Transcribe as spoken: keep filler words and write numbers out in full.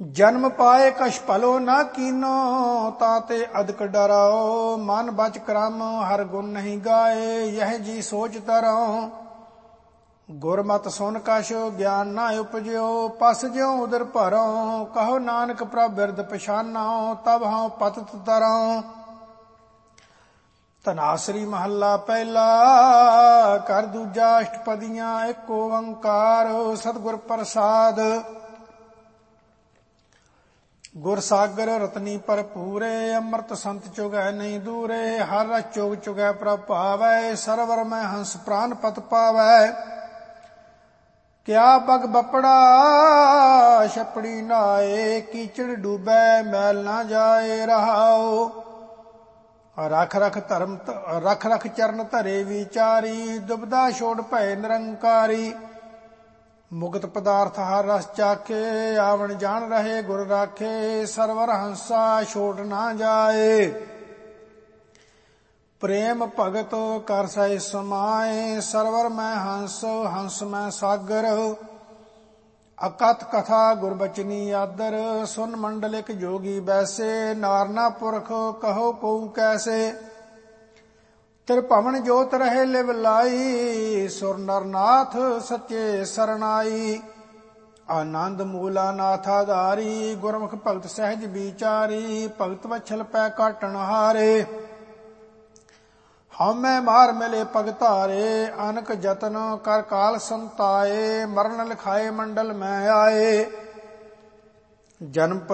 ਜਨਮ ਪਾਏ ਕਛ ਭਲੋ ਨਾ ਕੀਨੋ, ਤਾਤੇ ਅਦਕ ਡਰਾਓ। ਮਨ ਬਚ ਕਰਮ ਹਰ ਗੁਣ ਨਹੀਂ ਗਾਏ, ਯਹ ਜੀ ਸੋਚ ਤਰੋ। ਗੁਰਮਤਿ ਸੁਨ ਕਛ ਗਿਆਨ ਨਾ ਉਪਜਿਓ, ਪਸ ਜਿਉ ਉਦਰ ਭਰੋ। ਕਹੋ ਨਾਨਕ ਪ੍ਰਭ ਬਿਰਦ ਪਛਾਨੋ, ਤਬ ਹਉ ਪਤਿਤ ਤਰੋ। ਧਨਾਸਰੀ ਮਹੱਲਾ ਪਹਿਲਾ। ਕਰ ਦੂਜਾ ਅਸ਼ਟਪਦੀਆਂ। ਇੱਕ ਓੰਕਾਰ ਸਤਿਗੁਰ ਪ੍ਰਸਾਦ। ਗੁਰ ਸਾਗਰ ਰਤਨੀ ਭਰਪੂਰੇ, ਅੰਮ੍ਰਿਤ ਸੰਤ ਚੁਗੈ ਨਹੀਂ ਦੂਰੇ। ਹਰ ਰਸ ਚੁਗ ਚੁਗੈ ਪ੍ਰਭ ਭਾਵੈ, ਸਰਵਰ ਮੈਂ ਹੰਸ ਪ੍ਰਾਨ ਪਤ ਪਾਵੈ। ਕਿਆ ਪਗ ਬਪੜਾ ਛਪੜੀ ਨਾਏ, ਕੀਚੜ ਡੂਬੈ ਮੈਲ ਨਾ ਜਾਏ ਰਹਾਉ। ਰਖ ਰਖ ਧਰਮ ਰਖ ਰਖ ਚਰਨ ਧਰੇ ਵਿਚਾਰੀ, ਦੁਬਦਾ ਛੋੜ ਭਏ ਨਿਰੰਕਾਰੀ। ਮੁਕਤ ਪਦਾਰਥ ਹਰ ਰਸ ਚਾਖੇ, ਆਵਣ ਜਾਣ ਰਹੇ ਗੁਰ ਰਾਖੇ। ਸਰਵਰ ਹੰਸਾ ਛੋੜ ਨਾ ਜਾਏ, ਪ੍ਰੇਮ ਭਗਤ ਕਰ ਸਹਿ ਸਮਾਏ। ਸਰਵਰ ਮੈਂ ਹੰਸ ਹੰਸ ਮੈਂ ਸਾਗਰ, ਅਕਥ ਕਥਾ ਗੁਰਬਚਨੀ ਆਦਰ। ਸੁਨ ਮੰਡਲਿਕ ਜੋਗੀ ਬੈਸੇ, ਨਾਰਨਾ ਪੁਰਖ ਕਹੋ ਕਉ ਕੈਸੇ। ਤ੍ਰਿਭਵਨ ਜੋਤ ਰਹੇ ਲਿਵ ਲਾਈ, ਸੁਰ ਨਰ ਨਾਥ ਸੱਚੇ ਸਰਨਾਈ। ਆਨੰਦ ਮੂਲਾ ਨਾਥ ਆਧਾਰੀ, ਗੁਰਮੁਖ ਭਗਤ ਸਹਿਜ ਵਿਚਾਰੀ। ਭਗਤ ਵਛਲ ਪੈ ਕਾਟਣ ਹਾਰੇ, ਹਉਮੈ ਮਾਰ ਮਿਲੇ ਪਗਧਾਰੇ। ਅਨਕ ਜਤਨ ਕਰ ਕਾਲ ਸੰਤਾਏ, ਮਰਨ ਲਿਖਾਏ ਮੰਡਲ ਮੈਂ ਆਏ। ਜਨਮ